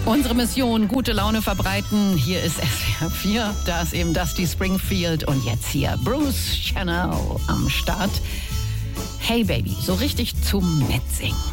Unsere Mission, gute Laune verbreiten. Hier ist SWR 4, da ist eben Dusty Springfield und jetzt hier Bruce Channel am Start. Hey Baby, so richtig zum Mitsingen.